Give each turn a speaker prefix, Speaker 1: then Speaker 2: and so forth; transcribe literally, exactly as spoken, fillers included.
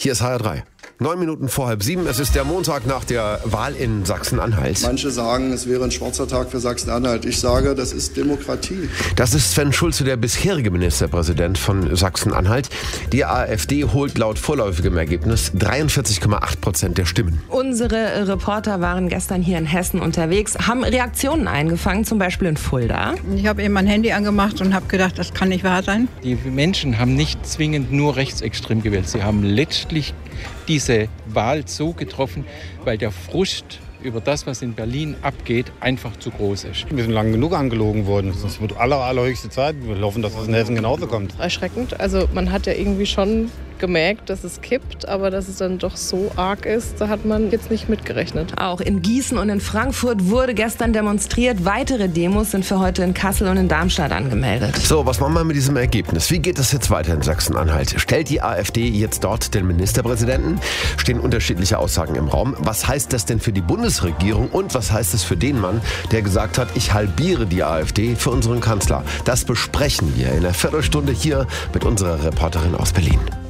Speaker 1: Hier ist H R drei. Neun Minuten vor halb sieben. Es ist der Montag nach der Wahl in Sachsen-Anhalt.
Speaker 2: Manche sagen, es wäre ein schwarzer Tag für Sachsen-Anhalt. Ich sage, das ist Demokratie.
Speaker 1: Das ist Sven Schulze, der bisherige Ministerpräsident von Sachsen-Anhalt. Die AfD holt laut vorläufigem Ergebnis dreiundvierzig Komma acht Prozent der Stimmen.
Speaker 3: Unsere Reporter waren gestern hier in Hessen unterwegs, haben Reaktionen eingefangen, zum Beispiel in Fulda.
Speaker 4: Ich habe eben mein Handy angemacht und habe gedacht, das kann nicht wahr sein.
Speaker 5: Die Menschen haben nicht zwingend nur rechtsextrem gewählt. Sie haben letztlich diese Wahl so getroffen, weil der Frust über das, was in Berlin abgeht, einfach zu groß ist.
Speaker 6: Wir sind lang genug angelogen worden. Es wird aller, allerhöchste Zeit. Wir hoffen, dass es in Hessen genauso kommt.
Speaker 7: Erschreckend. Also man hat ja irgendwie schon gemerkt, dass es kippt, aber dass es dann doch so arg ist, da hat man jetzt nicht mitgerechnet.
Speaker 3: Auch in Gießen und in Frankfurt wurde gestern demonstriert. Weitere Demos sind für heute in Kassel und in Darmstadt angemeldet.
Speaker 1: So, was machen wir mit diesem Ergebnis? Wie geht es jetzt weiter in Sachsen-Anhalt? Stellt die AfD jetzt dort den Ministerpräsidenten? Stehen unterschiedliche Aussagen im Raum. Was heißt das denn für die Bundesregierung und was heißt es für den Mann, der gesagt hat, ich halbiere die AfD für unseren Kanzler? Das besprechen wir in einer Viertelstunde hier mit unserer Reporterin aus Berlin.